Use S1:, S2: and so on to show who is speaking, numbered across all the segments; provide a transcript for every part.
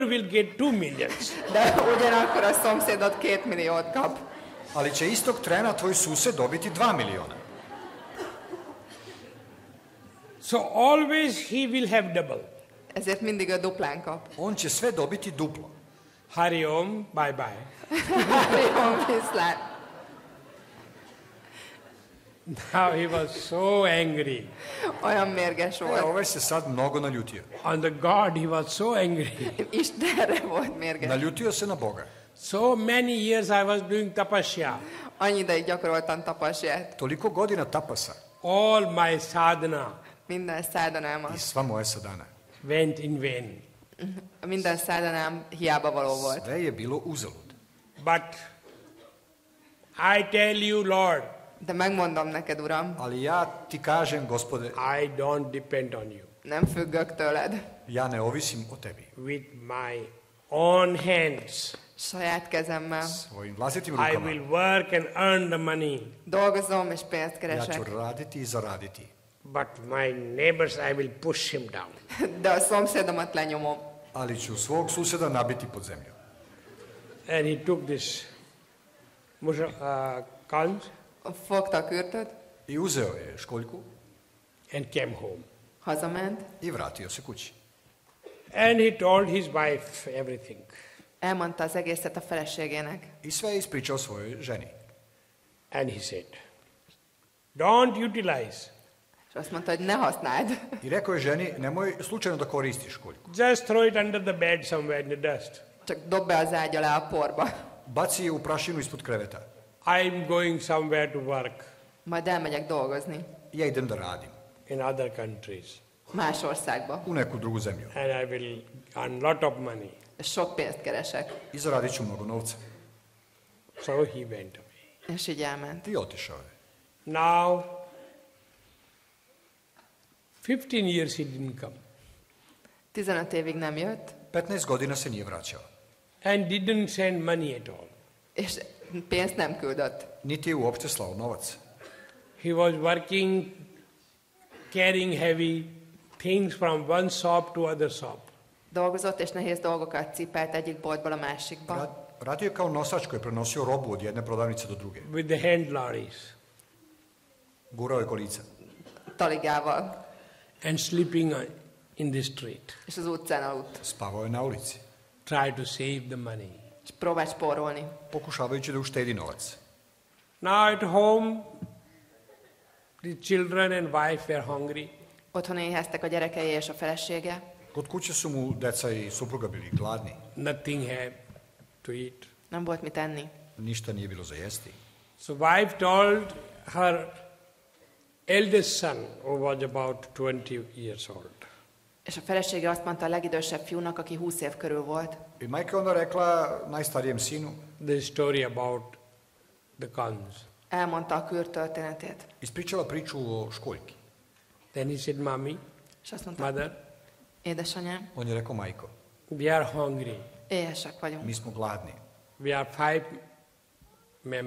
S1: will get 2 millions.
S2: De ugyanakkor a szomszédod 2 milliót kap.
S3: Ali će istog trena tvoj sused dobiti 2 miliona.
S1: So always he will have double.
S2: Ezért mindig a duplán kap.
S3: On će sve dobiti duplo.
S1: Hari Om, bye bye.
S2: Jó, viszlát.
S1: Now he was so angry.
S2: Olyan mérges volt.
S3: Ovaj se sad mnogo naljutio.
S1: On the God he was so angry.
S2: Istenre volt mérges.
S3: Naljutio se na Boga.
S1: So many years I was doing tapasya.
S2: Annyi ideig gyakoroltam tapasját.
S3: Toliko godina tapasa
S1: All my sadhana
S2: Minden szádanámat.
S3: i sva moja sadana.
S1: went in vain.
S2: Minden szádanám hiába való volt.
S3: Sve je bilo uzalud.
S1: But I tell you, Lord,
S2: De megmondom neked, Uram,
S3: Ali ja ti kažem, Gospode,
S1: I don't depend on you.
S2: nem függök tőled.
S3: ja ne ovisim o tebi.
S1: With my own hands,
S2: Saját kezemmel.
S3: Svojim vlastitim
S1: I
S3: rukama
S1: will work and earn the money.
S2: Dolgozom és pénzt
S3: ja
S2: keresek.
S3: ću raditi i zaraditi.
S1: But my neighbors, I will push him down.
S2: De a szomszédomat lenyomom.
S3: Ali ću svog suseda nabiti pod zemlju.
S1: And he took this conch
S2: Fogta a kürtöt,
S3: I uzeo je školjku
S1: and came home.
S2: hazament,
S3: i vratio se kući.
S1: And he told his wife everything.
S2: elmondta az egészet a feleségének.
S3: I sve je ispričao svojoj ženi.
S1: And he said, don't utilize.
S2: És azt mondta, hogy ne használd.
S3: I rekao je ženi, nemoj slučajno da koristiš školjku.
S1: Just throw it under the bed somewhere in the dust.
S2: Csak dob be az ágy alá a porba.
S3: Baci je u prašinu ispod kreveta.
S1: I'm going somewhere to work
S2: Majd elmegyek dolgozni.
S3: Ja idem da radim
S1: in other countries.
S2: Más országba.
S3: u neku drugu zemlju.
S1: And I will earn lot of money.
S2: És sok pénzt keresek.
S3: I zaradit ću mnogo novca.
S1: So he went away.
S2: És így elment.
S3: I otišao je.
S1: Now, 15 years he didn't come.
S2: 15 évig nem jött,
S3: 15 godina se nije vraćao.
S1: And didn't send money at all.
S2: és pénzt nem küldött.
S3: Niti je uopšte slao novac.
S1: He was working, carrying heavy things from one shop to other shop.
S2: Dolgozott, és nehéz dolgokat cipelt egyik boltból a másikba.
S3: Radio je kao nosač koji je prenosio robu od jedne prodavnice do druge.
S1: With the hand lorries.
S3: Gurao je kolica.
S2: Taligával.
S1: And sleeping in the street.
S2: És az utcán aludt.
S3: Spavao je na ulici,
S1: Try to save the money.
S2: És próbált spórolni.
S3: pokušavajući da uštedi novac.
S1: Now at home, the children and wife were hungry.
S2: Otthon éheztek a gyerekei és a felesége.
S3: Kod kuće su mu deca i supruga bili gladni.
S1: Nothing had to eat.
S2: Nem volt mit enni.
S3: Ništa nije bilo za jesti.
S1: So wife told her eldest son, who was about 20 years old,
S2: És a felesége azt mondta a legidősebb fiúnak, aki 20 év körül volt,
S3: I majka onda rekla najstarijem sinu,
S1: the story about the conch.
S2: elmondta a kür történetét.
S3: ispričala priču o školjki.
S1: Then he said, Mommy,
S2: És azt mondta,
S1: mother,
S2: édesanyám,
S3: On je rekao, majko,
S1: we are hungry.
S2: éhesek vagyunk.
S3: mi smo gladni.
S1: We are 5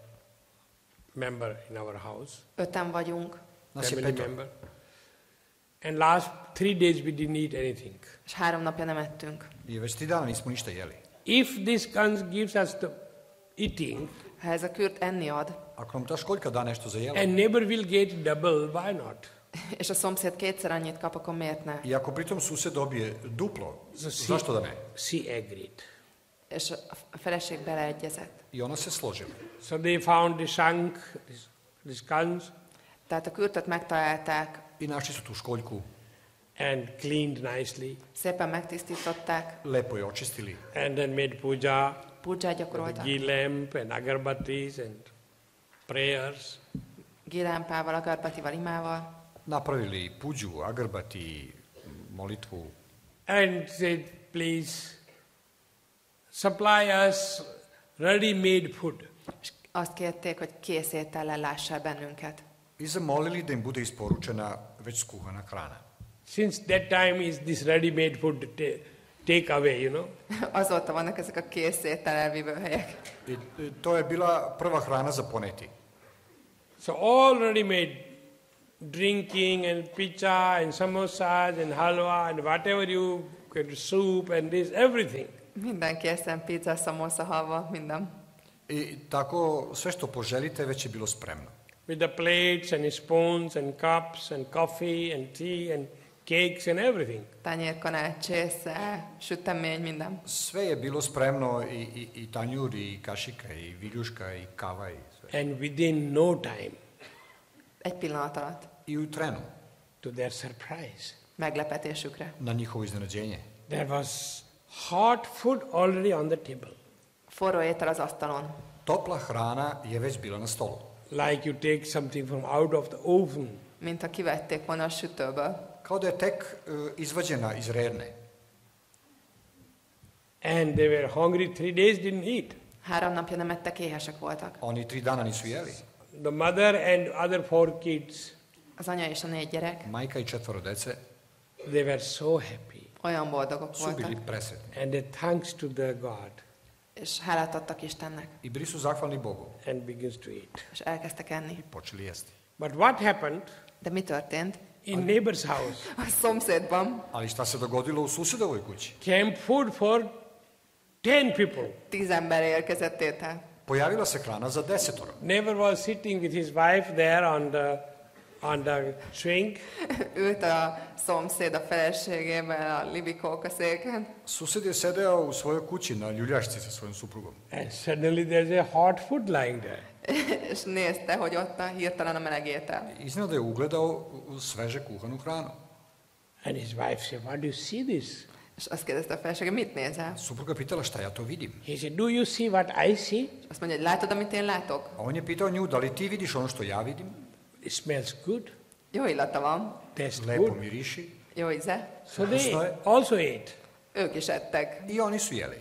S1: member in our house,
S2: 5-en vagyunk,
S3: Nas je
S1: family
S3: peto.
S1: member. And last 3 days we didn't eat anything.
S2: és 3 napja nem ettünk.
S3: I već 3 dana nismo ništa jeli.
S1: If this conch gives us the eating,
S2: Ha ez a kürt enni ad,
S3: Ako nam ta školjka da nešto za jelo,
S1: and neighbor will get double, why not?
S2: és a szomszéd kétszer annyit kap, akkor miért ne?
S3: i ako pritom sused dobije duplo, zašto da ne?
S1: She agreed.
S2: És a feleség beleegyezett.
S3: I ona se složila.
S1: So they found the shank, this conch,
S2: Tehát a kürtöt megtalálták,
S3: I našli su tu školjku,
S1: and cleaned nicely,
S2: szépen megtisztították,
S3: lepo je očistili.
S1: and then made puja,
S2: pudzsát
S1: with
S2: gyakoroltak,
S1: ghee lamp and agarbattis and prayers.
S2: gilámpával, agarbatival, imával,
S3: Napravili puđu, agrbati, molitvu.
S1: And said, please supply us ready-made food.
S2: és azt kérték, hogy kész étellel lássál bennünket.
S3: I zamolili da im bude isporučena već skuhana hrana.
S1: Since that time is this ready-made food take away, you know.
S2: Azóta vannak ezek a kész étel elvívő helyek.
S3: I to je bila prva hrana za poneti.
S1: So all ready-made drinking and pizza and samosas and halwa and whatever you soup and this, everything.
S2: Mindenki eszen pizza, samosa, halva, minden.
S3: I tako sve što poželite već je bilo spremno.
S1: With the plates and spoons and cups and coffee and tea and cakes and everything.
S2: Tányérkanál, csésze, sütemény, minden.
S3: Sve je bilo spremno i tanjur i kašika i viljuška i kava i sve.
S1: And within no time,
S2: Egy pillanat alatt.
S3: I u trenu,
S1: to their surprise,
S2: Meglepetésükre.
S3: na njihovo iznenađenje,
S1: there was hot food already on the table.
S2: Forró étel az asztalon.
S3: topla hrana je već bila na stolu.
S1: Like you take something from out of the oven.
S2: Mint ha kivették volna a sütőből.
S3: Kao da je tek izvađena iz rerne.
S1: And they were hungry 3 days, didn't eat.
S2: 3 napja nem ettek, éhesek voltak.
S3: Oni 3 dana nisu jeli.
S1: The mother and other 4 kids,
S2: Az anya és a 4 gyerek
S3: Majka i 4 dece
S1: they were so happy.
S2: olyan boldogok
S3: su bili
S2: voltak,
S3: presretni.
S1: And they thanks to the God
S2: és hálát adtak Istennek,
S3: I bili su zahvalni Bogu
S1: and begins to eat.
S2: és elkezdtek enni.
S3: i počeli jesti.
S1: But what happened
S2: De mi történt?
S1: in neighbor's house?
S2: A szomszédban
S3: Ali šta se dogodilo u susedovoj kući?
S1: Came food for 10 people.
S2: 10 ember érkezett étel.
S3: Pojavila se hrana za 10.
S1: Neighbor was sitting with his wife there on the swing,
S2: Ült a szomszéd a feleségével a libikóka széken,
S3: Sused je sedeo u svojoj kući na ljuljašci sa svojom suprugom.
S1: and suddenly there's a hot food lying there.
S2: és nézte, hogy ott a hirtelen a meleg étel.
S3: Iznenada je ugledao sveže kuhanu hranu.
S1: And his wife said, "What do you see this?"
S2: És azt kérdezte a felesége, mit nézel?
S3: Supruga pitala šta ja to vidim.
S1: He said, "Do you see what I see?
S2: Azt mondja, hogy látod, amit én látok?
S3: A on je pitao nju, da li ti vidiš ono što ja vidim?
S1: It smells good,
S2: Jó illata van,
S1: tastes
S3: Lepo
S1: good."
S3: miriši.
S2: jó íze.
S1: So they
S3: Ukusno je.
S1: also ate.
S2: Ők is ettek.
S3: I oni su jeli.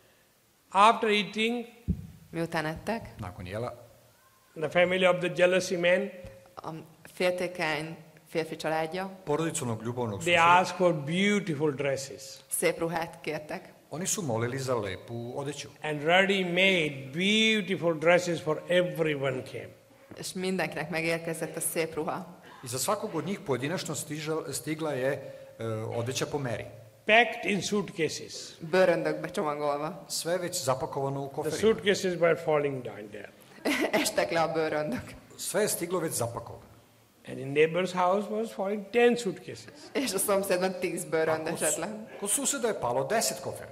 S1: After eating,
S2: Miután ettek,
S3: Nakon jela,
S1: the family of the jealousy man,
S2: a féltékeny férfi családja
S3: porodicu onog ljubavnog
S1: they
S3: suseda,
S1: asked for beautiful dresses
S2: szép ruhát kértek,
S3: oni su molili za lepu odeću.
S1: and ready-made beautiful dresses for everyone came.
S2: és mindenkinek megérkezett a szép ruha.
S3: I za svakog od njih pojedinačno stigla je odeća po meri.
S1: Packed in suitcases.
S2: Bőröndökbe csomagolva.
S3: Sve već zapakovano u
S1: The
S3: koferima.
S1: suitcases were falling down there.
S2: Estek le a bőröndök.
S3: Sve je stiglo već zapakovano.
S1: And in neighbor's house was falling 10 suitcases.
S2: És a szomszédban 10 bőrönd esett le.
S3: Kod suseda je palo 10 kofera.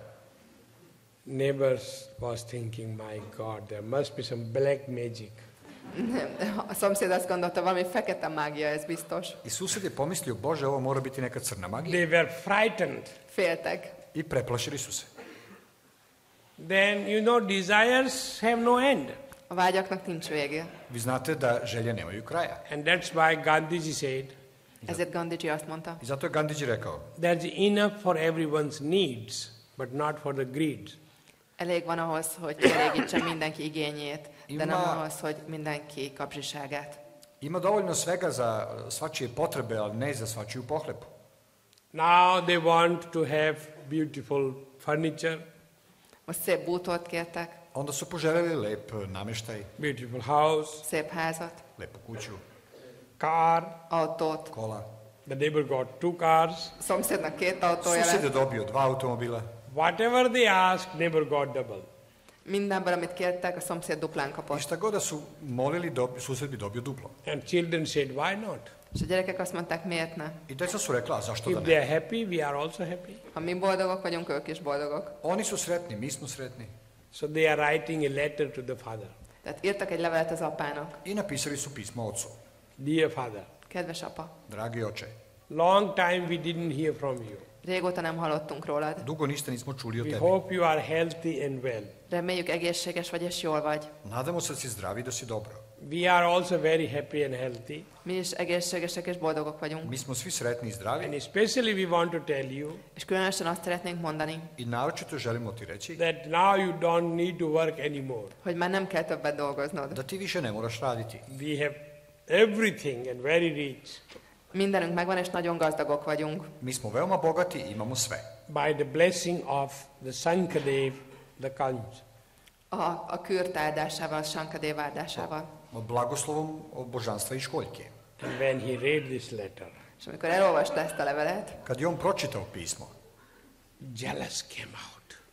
S1: Neighbors was thinking, my God, there must be some black magic.
S2: A szomszéd azt gondolta, valami fekete mágia, ez biztos.
S3: I sused je pomislio, Bože, ovo mora biti neka crna magija.
S1: They were frightened.
S2: Féltek.
S3: I preplašili su se.
S1: Then, you know, desires have no end.
S2: A vágyaknak nincs vége.
S3: Vi znate da želje nemaju kraja.
S1: And that's why Gandhiji said,
S2: Ezért Gandhiji azt mondta,
S3: I zato je Gandhiji rekao,
S1: there's enough for everyone's needs, but not for the greed.
S2: elég van ahhoz, hogy kielégítsen mindenki igényét, de nem
S3: Ima-
S2: ahhoz, hogy mindenki kapzsiságát.
S3: ima dovoljno svega za svačije potrebe, ali ne za svačiju pohlepu.
S1: Now they want to have beautiful furniture,
S2: Most szép bútort kértek,
S3: Onda su poželjeli lep namještaj,
S1: beautiful house,
S2: szép házat,
S3: lepu kuću,
S1: car.
S2: autót.
S3: kola.
S1: The neighbor got 2 cars.
S2: Szomszédnak 2 autója
S3: Susjed je
S2: lett.
S3: dobio 2 automobila.
S1: Whatever they asked, neighbor got double.
S2: Mindenből, amit kértek, a szomszéd duplán
S3: I
S2: kapott.
S3: šta god da su molili, susjed bi dobio duplo.
S1: And children said, why not?
S2: És a gyerekek azt mondták, miért ne?
S3: I deca su rekla, a zašto da
S1: If they
S3: ne?
S1: are happy, we are also happy.
S2: Ha mi boldogok vagyunk, ők is boldogok.
S3: Oni su sretni, mi smo sretni.
S1: So they are writing a letter to the father.
S2: Tehát írtak egy levelet az apának.
S3: I napisali su pismo ocu.
S1: Dear father,
S2: Kedves apa,
S3: Dragi oče,
S1: long time we didn't hear from you.
S2: régóta nem hallottunk rólad.
S3: dugo ništa nismo čuli o
S1: We
S3: tebi.
S1: hope you are healthy and well.
S2: Reméljük egészséges vagy és jól vagy.
S3: Nadamo se da si zdravi i da si dobro.
S1: We are also very happy and healthy.
S2: Mi is egészségesek és boldogok vagyunk.
S3: Mi smo svi sretni i
S1: And
S3: zdravi
S1: especially we want to tell you
S2: És különösen azt szeretnénk mondani,
S3: i naročito želimo ti reći
S1: that now you don't need to work anymore.
S2: hogy már nem kell többet dolgoznod.
S3: da ti više ne moraš raditi.
S1: We have everything and very rich.
S2: Mindenünk megvan, és nagyon gazdagok vagyunk.
S3: Mi smo veoma bogati i imamo sve.
S1: By the blessing of the Sankadev, the Kanj.
S2: A kürt áldásával, a Sankadév áldásával.
S3: Blagoslovom od božanstva i školjke.
S1: And when he read this letter,
S2: És amikor elolvasta ezt a levelet,
S3: Kad je on pročitao pismo,
S1: jealous came out.